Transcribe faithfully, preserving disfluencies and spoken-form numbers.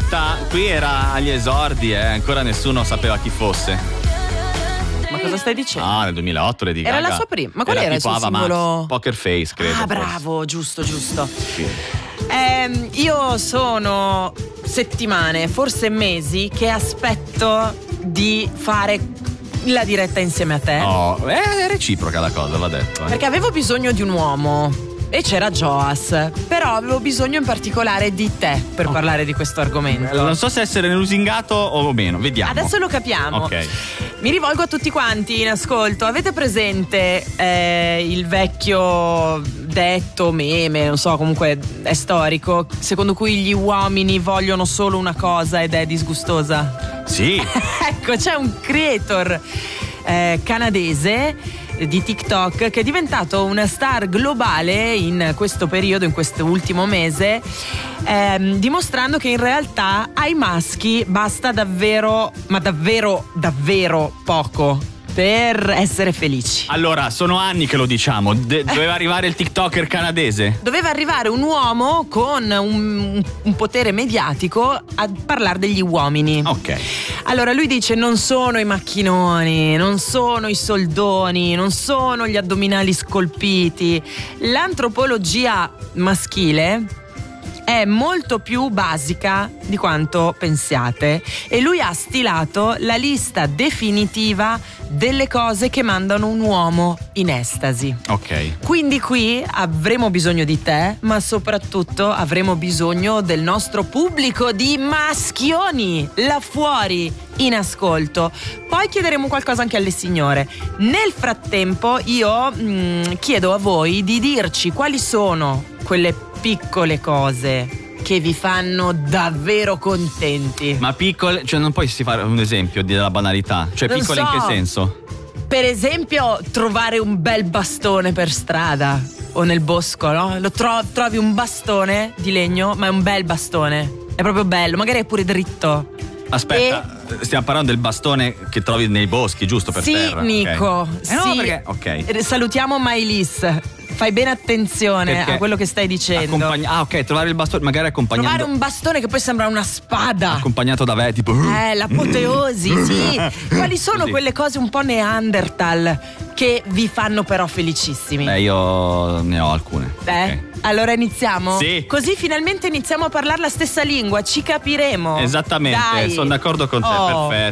aspetta, qui era agli esordi, eh. Ancora nessuno sapeva chi fosse. Ma cosa stai dicendo? Ah, nel duemilaotto Lady Gaga. Era la sua prima. Ma qual era, era il suo tipo Ava singolo? Max, Poker Face, credo. Ah, bravo, giusto, giusto. Sì. Eh, io sono settimane, forse mesi, che aspetto di fare la diretta insieme a te. Oh, è reciproca la cosa, va detto. Eh. Perché avevo bisogno di un uomo. E c'era Joas, però avevo bisogno in particolare di te per oh. parlare di questo argomento. Non so se essere lusingato o meno, vediamo. Adesso lo capiamo. Ok. Mi rivolgo a tutti quanti in ascolto. Avete presente eh, il vecchio detto, meme, non so, comunque è storico, secondo cui gli uomini vogliono solo una cosa ed è disgustosa? Sì. Ecco, c'è un creator eh, canadese di TikTok che è diventato una star globale in questo periodo, in questo ultimo mese, ehm, dimostrando che in realtà ai maschi basta davvero, ma davvero, davvero poco per essere felici. Allora, sono anni che lo diciamo. De- doveva arrivare il TikToker canadese. Doveva arrivare un uomo con un, un potere mediatico a parlare degli uomini. Ok. Allora lui dice: non sono i macchinoni, non sono i soldoni, non sono gli addominali scolpiti. L'antropologia maschile è molto più basica di quanto pensiate e lui ha stilato la lista definitiva delle cose che mandano un uomo in estasi. Ok. Quindi qui avremo bisogno di te, ma soprattutto avremo bisogno del nostro pubblico di maschioni là fuori in ascolto. Poi chiederemo qualcosa anche alle signore. Nel frattempo io mh, chiedo a voi di dirci quali sono quelle piccole cose che vi fanno davvero contenti. Ma piccole, cioè non puoi fare un esempio della banalità? Cioè Non piccole so. in che senso? Per esempio trovare un bel bastone per strada o nel bosco, no? Lo tro- trovi un bastone di legno, ma è un bel bastone. È proprio bello, magari è pure dritto. Aspetta, e... stiamo parlando del bastone che trovi nei boschi, giusto, per sì, terra? Nico, okay. sì. Eh no, perché... Ok. Salutiamo Mailis. Fai bene attenzione Perché a quello che stai dicendo. Accompagn- ah, ok, trovare il bastone, magari accompagnato. Trovare un bastone che poi sembra una spada. Accompagnato da ve, tipo. Eh, l'apoteosi, sì. Quali sono Così. quelle cose un po' Neanderthal che vi fanno però felicissimi? Beh, io ne ho alcune. Eh? Okay. Allora iniziamo? Sì. Così finalmente iniziamo a parlare la stessa lingua, ci capiremo. Esattamente, Dai. sono d'accordo con te, Oh. perfetto.